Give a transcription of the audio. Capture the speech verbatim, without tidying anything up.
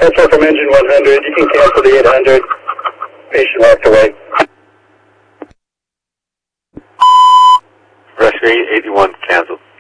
That's all from engine one hundred. You can cancel the eight hundred. Patient walked away. Rescue eight eighty-one canceled.